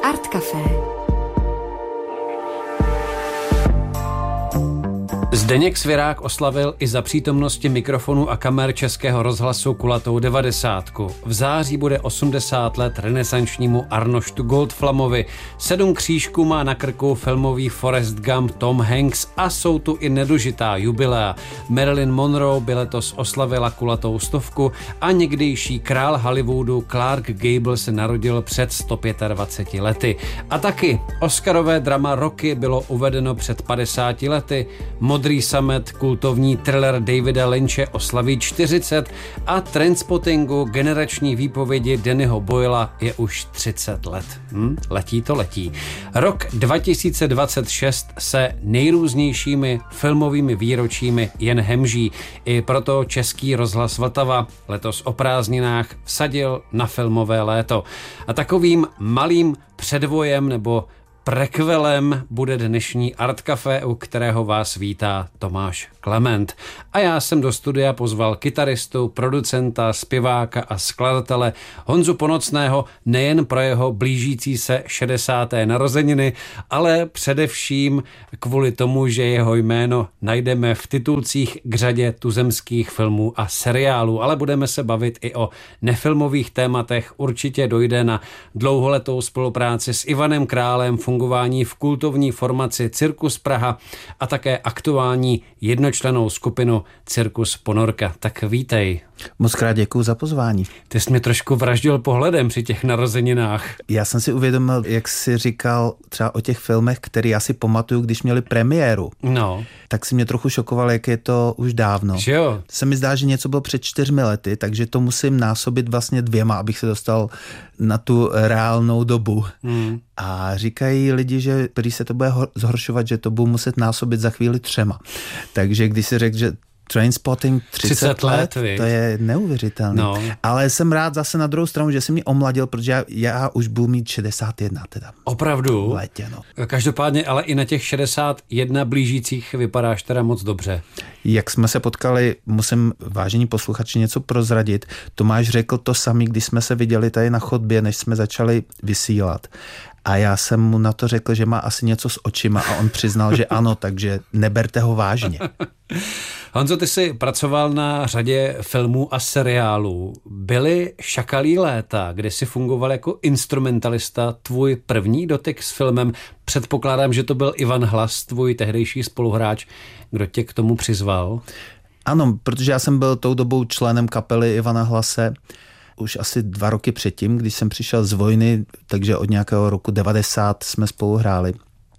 Art Café. Zdeněk Svirák oslavil i za přítomnosti mikrofonu a kamer Českého rozhlasu kulatou 90. V září bude 80 let renesančnímu Arnoštu Goldflamovi. 7 křížků má na krku filmový Forrest Gump Tom Hanks a jsou tu i nedožitá jubilea. Marilyn Monroe by letos oslavila kulatou 100 a někdejší král Hollywoodu Clark Gable se narodil před 125 lety. A taky Oscarové drama Rocky bylo uvedeno před 50 lety. Modrý samet, kultovní thriller Davida Lynche oslaví 40 a Trainspottingu generační výpovědi Dannyho Boyla je už 30 let. Letí to letí. Rok 2026 se nejrůznějšími filmovými výročími jen hemží. I proto Český rozhlas Vltava letos o prázdninách vsadil na filmové léto. A takovým malým předvojem nebo prekvelem bude dnešní Art Café, u kterého vás vítá Tomáš Klement. A já jsem do studia pozval kytaristu, producenta, zpěváka a skladatele Honzu Ponocného nejen pro jeho blížící se 60. narozeniny, ale především kvůli tomu, že jeho jméno najdeme v titulcích k řadě tuzemských filmů a seriálů, ale budeme se bavit i o nefilmových tématech. Určitě dojde na dlouholetou spolupráci s Ivanem Králem, fungování v kultovní formaci Cirkus Praha a také aktuální jednočlennou skupinu Cirkus Ponorka. Tak vítej. Moc krát děkuju za pozvání. Ty jsi mě trošku vraždil pohledem při těch narozeninách. Já jsem si uvědomil, jak jsi říkal třeba o těch filmech, které já si pamatuju, když měli premiéru. No. Tak si mě trochu šokoval, jak je to už dávno. Že jo? Se mi zdá, že něco bylo před 4 lety, takže to musím násobit vlastně 2, abych se dostal na tu reálnou dobu. A říkají lidi, že když se to bude zhoršovat, že to budu muset násobit za chvíli 3. Takže když si řekl, že Trainspotting 30 let, to je neuvěřitelné. No. Ale jsem rád zase na druhou stranu, že jsi mě omladil, protože já už budu mít 61 teda. Opravdu? V létě, no. Každopádně, ale i na těch 61 blížících vypadáš teda moc dobře. Jak jsme se potkali, musím, vážení posluchači, něco prozradit. Tomáš řekl to samý, když jsme se viděli tady na chodbě, než jsme začali vysílat. A já jsem mu na to řekl, že má asi něco s očima a on přiznal, že ano, takže neberte ho vážně. Honzo, ty jsi pracoval na řadě filmů a seriálů. Byly šakalí léta, kdy jsi fungoval jako instrumentalista, tvůj první dotyk s filmem? Předpokládám, že to byl Ivan Hlas, tvůj tehdejší spoluhráč. Kdo tě k tomu přizval? Ano, protože já jsem byl tou dobou členem kapely Ivana Hlase. Už asi 2 roky předtím, když jsem přišel z vojny, takže od nějakého roku 90 jsme spolu hráli.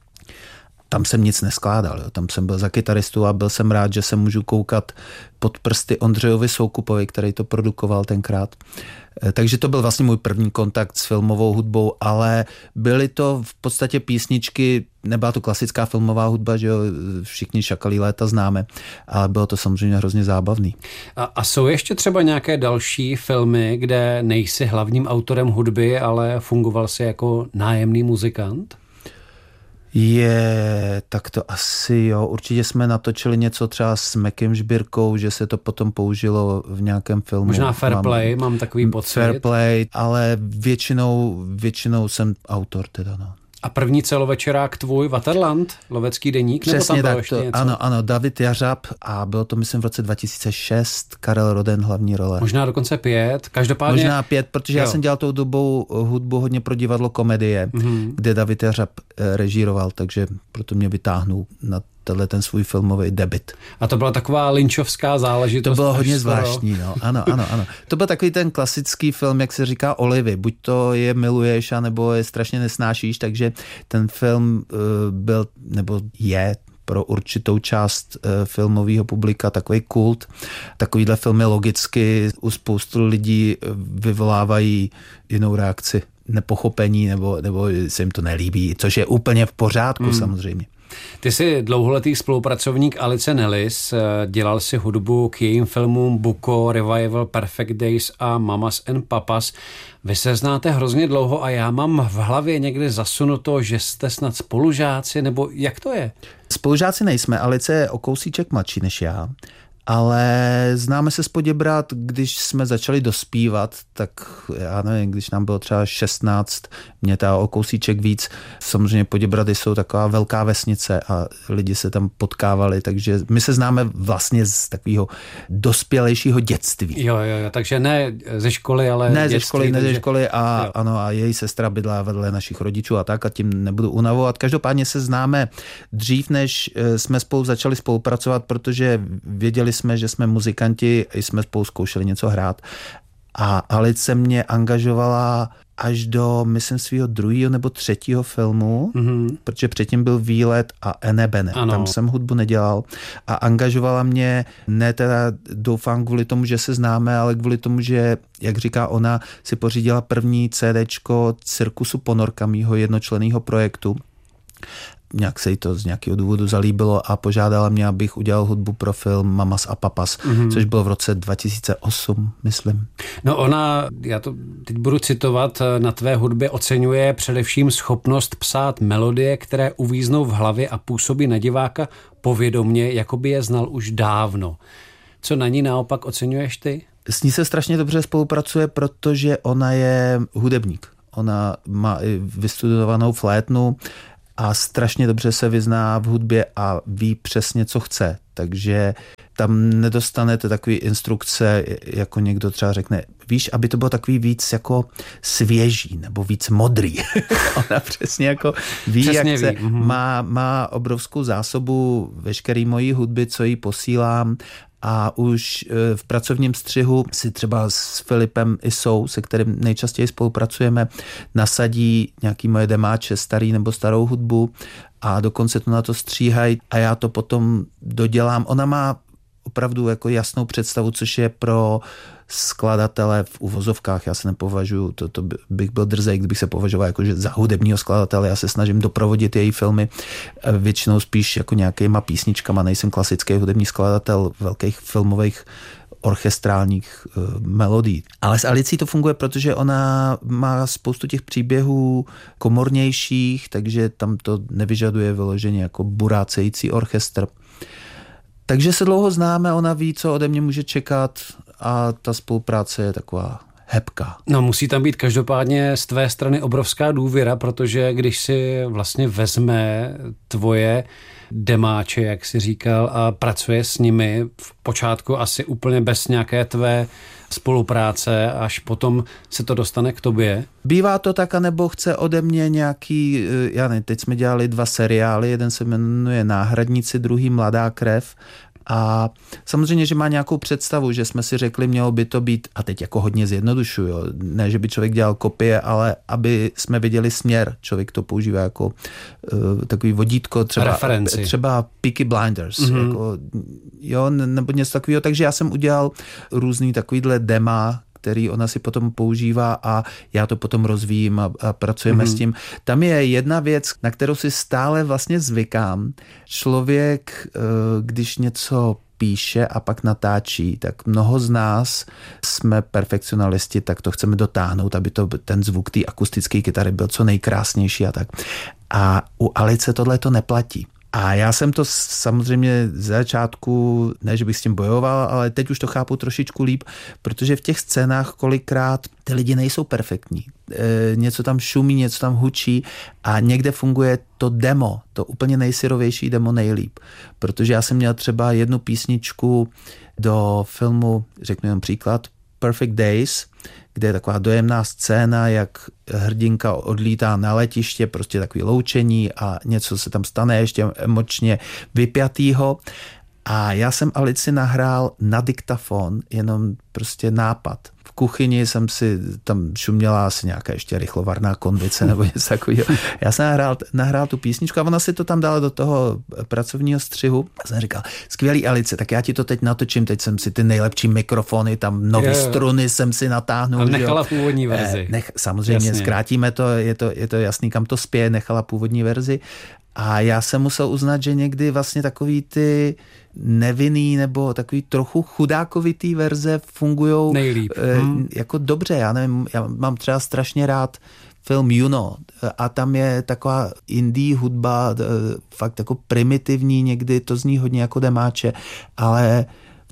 Tam jsem nic neskládal, jo. Tam jsem byl za kytaristu a byl jsem rád, že se můžu koukat pod prsty Ondřejovi Soukupovi, který to produkoval tenkrát. Takže to byl vlastně můj první kontakt s filmovou hudbou, ale byly to v podstatě písničky, nebyla to klasická filmová hudba, že jo, všichni šakalí léta známe, ale bylo to samozřejmě hrozně zábavný. A jsou ještě třeba nějaké další filmy, kde nejsi hlavním autorem hudby, ale fungoval jsi jako nájemný muzikant? Tak to asi jo. Určitě jsme natočili něco třeba s Mekem Žbírkou, že se to potom použilo v nějakém filmu. Možná Fairplay, mám takový pocit. Fairplay, ale většinou jsem autor teda, no. A první celovečerák tvůj, Vaterland, lovecký deník? Přesně nebo tam tak, ano, David Jařab a bylo to, myslím, v roce 2006, Karel Roden hlavní role. Možná dokonce 5, každopádně... Možná 5, protože já jsem dělal tou dobou hudbu hodně pro divadlo Komedie, kde David Jařab režíroval, takže proto mě vytáhnul na ten svůj filmový debut. A to byla taková lynchovská záležitost. To bylo hodně zvláštní, no. Ano. To byl takový ten klasický film, jak se říká Olivy. Buď to je miluješ, anebo je strašně nesnášíš, takže ten film byl, nebo je pro určitou část filmového publika takový kult. Takovýhle filmy logicky u spoustu lidí vyvolávají jinou reakci, nepochopení, nebo se jim to nelíbí, což je úplně v pořádku samozřejmě. Ty jsi dlouholetý spolupracovník Alice Nellis, dělal si hudbu k jejím filmům Buko, Revival, Perfect Days a Mamas and Papas. Vy se znáte hrozně dlouho a já mám v hlavě někde zasunuto, že jste snad spolužáci, nebo jak to je? Spolužáci nejsme, Alice je o kousíček mladší než já. ale známe se z Poděbrad, když jsme začali dospívat, tak já nevím, když nám bylo třeba 16, mě ta o kousíček víc. Samozřejmě Poděbrady jsou taková velká vesnice a lidi se tam potkávali, takže my se známe vlastně z takového dospělejšího dětství. Jo, takže ne ze školy, ale ne dětství. ze školy a ano, a její sestra bydlá vedle našich rodičů a tak, a tím nebudu unavovat. Každopádně se známe dřív, než jsme spolu začali spolupracovat, protože věděli jsme, že jsme muzikanti a jsme spolu zkoušeli něco hrát. A Alice mě angažovala až do, myslím, svého 2. nebo 3. filmu, protože předtím byl Výlet a Enebene. Tam jsem hudbu nedělal a angažovala mě, ne teda doufám kvůli tomu, že se známe, ale kvůli tomu, že, jak říká ona, si pořídila první CDčko Cirkusu Ponorka, mýho jednočlenného projektu. Nějak se jí to z nějakého důvodu zalíbilo a požádala mě, abych udělal hudbu pro film Mamas a Papas, což bylo v roce 2008, myslím. No ona, já to teď budu citovat, na tvé hudbě oceňuje především schopnost psát melodie, které uvíznou v hlavě a působí na diváka povědomně, jako by je znal už dávno. Co na ní naopak oceňuješ ty? S ní se strašně dobře spolupracuje, protože ona je hudebník. Ona má i vystudovanou flétnu a strašně dobře se vyzná v hudbě a ví přesně, co chce. Takže tam nedostanete takový instrukce, jako někdo třeba řekne, víš, aby to bylo takový víc jako svěží nebo víc modrý. Ona přesně jako ví, přesně jak ví. Má obrovskou zásobu veškerý mojí hudby, co jí posílám. A už v pracovním střihu si třeba s Filipem Isou, se kterým nejčastěji spolupracujeme, nasadí nějaký moje demáče, starý nebo starou hudbu a dokonce to na to stříhají a já to potom dodělám. Ona má opravdu jako jasnou představu, což je pro skladatele v uvozovkách. Já se nepovažuji, to bych byl drzej, kdybych se považoval jako že za hudebního skladatele. Já se snažím doprovodit její filmy většinou spíš jako nějakýma písničkama. Nejsem klasický hudební skladatel velkých filmových orchestrálních melodií. Ale s Alicí to funguje, protože ona má spoustu těch příběhů komornějších, takže tam to nevyžaduje vyloženě jako burácející orchestr. Takže se dlouho známe, ona ví, co ode mě může čekat a ta spolupráce je taková hebká. No musí tam být každopádně z tvé strany obrovská důvěra, protože když si vlastně vezme tvoje demáče, jak jsi říkal, a pracuje s nimi v počátku asi úplně bez nějaké tvé spolupráce, až potom se to dostane k tobě. Bývá to tak, anebo chce ode mě nějaký, já nevím, teď jsme dělali 2 seriály, jeden se jmenuje Náhradníci, druhý Mladá krev. A samozřejmě, že má nějakou představu, že jsme si řekli, mělo by to být, a teď jako hodně zjednodušuju, jo, ne, že by člověk dělal kopie, ale aby jsme viděli směr. Člověk to používá jako takový vodítko, třeba Peaky Blinders, jako, jo, nebo něco takového. Takže já jsem udělal různý takovýhle dema, který ona si potom používá a já to potom rozvíjím a pracujeme s tím. Tam je jedna věc, na kterou si stále vlastně zvykám. Člověk, když něco píše a pak natáčí, tak mnoho z nás jsme perfekcionalisti, tak to chceme dotáhnout, aby to ten zvuk té akustické kytary byl co nejkrásnější a tak. A u Alice tohle to neplatí. A já jsem to samozřejmě z začátku, ne, že bych s tím bojoval, ale teď už to chápu trošičku líp, protože v těch scénách kolikrát ty lidi nejsou perfektní. Něco tam šumí, něco tam hučí a někde funguje to demo, to úplně nejsyrovější demo nejlíp. Protože já jsem měl třeba jednu písničku do filmu, řeknu jen příklad, Perfect Days, kde je taková dojemná scéna, jak hrdinka odlítá na letiště, prostě takový loučení a něco se tam stane ještě emočně vypjatýho. A já jsem Alici nahrál na diktafon, jenom prostě nápad. V kuchyni jsem si, tam šuměla asi nějaká ještě rychlovarná konvice nebo něco takového. Já jsem nahrál tu písničku a ona si to tam dala do toho pracovního střihu. A jsem říkal, skvělý Alice, tak já ti to teď natočím, teď jsem si ty nejlepší mikrofony, tam nový struny jsem si natáhnul. A nechala původní verzi. Samozřejmě, jasně. Zkrátíme to, je to jasný, kam to spěje, nechala původní verzi. A já jsem musel uznat, že někdy vlastně takový ty nevinný nebo takový trochu chudákovitý verze fungujou nejlíp. Jako dobře. Já nevím, já mám třeba strašně rád film Juno a tam je taková indie hudba, fakt jako primitivní, někdy to zní hodně jako demáče, ale v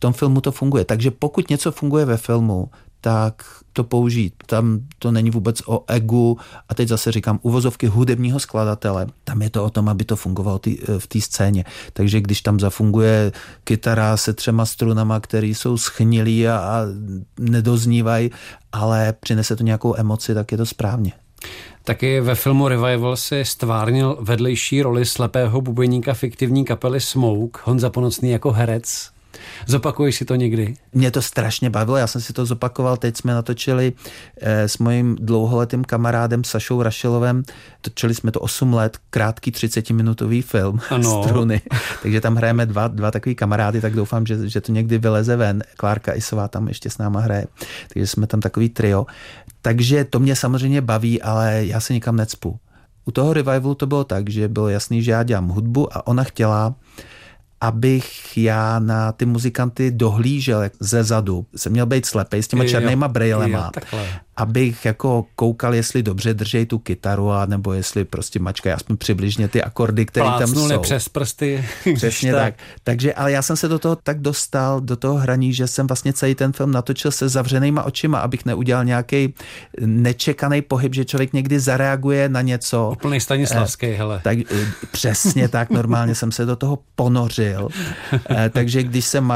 tom filmu to funguje. Takže pokud něco funguje ve filmu, tak to použít. Tam to není vůbec o egu a teď zase říkám uvozovky hudebního skladatele. Tam je to o tom, aby to fungovalo v té scéně. Takže když tam zafunguje kytara se 3 strunama, které jsou schnilý a nedoznívají, ale přinese to nějakou emoci, tak je to správně. Taky ve filmu Revival si stvárnil vedlejší roli slepého bubeníka fiktivní kapely Smoke, Honza Ponocný jako herec. Zopakuješ si to někdy? Mě to strašně bavilo, já jsem si to zopakoval, teď jsme natočili s mojím dlouholetým kamarádem Sašou Rašilovem, točili jsme to 8 let, krátký 30-minutový film, Struny, takže tam hrajeme dva takový kamarády, tak doufám, že to někdy vyleze ven. Klárka Isová tam ještě s náma hraje, takže jsme tam takový trio. Takže to mě samozřejmě baví, ale já se nikam necpu. U toho Revivalu to bylo tak, že bylo jasný, že já dělám hudbu a ona chtěla, abych já na ty muzikanty dohlížel ze zadu. Jsem měl být slepej s těma černýma brejlema. Abych jako koukal, jestli dobře držej tu kytaru, a nebo jestli prostě mačkají aspoň přibližně ty akordy, které tam jsou. Přes prsty. Přesně tak. Takže, ale já jsem se do toho tak dostal, do toho hraní, že jsem vlastně celý ten film natočil se zavřenýma očima, abych neudělal nějaký nečekaný pohyb, že člověk někdy zareaguje na něco. Úplnej Stanislavský, hele. Tak, přesně tak, normálně jsem se do toho ponořil. Takže když jsem